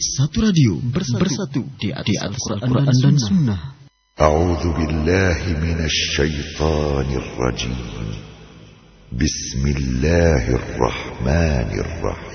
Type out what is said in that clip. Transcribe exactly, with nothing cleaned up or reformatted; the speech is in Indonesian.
Satu radio bersatu, bersatu di atas Al-Quran dan, dan Sunnah. A'udzu billahi minasy syaithanir rajim. Bismillahirrahmanirrahim.